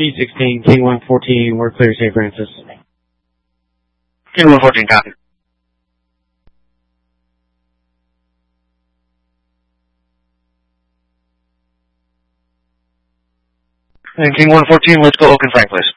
C-16, King 114, we're clear, St. Francis. King 114, copy. And King 114, let's go Oak and Frank, please.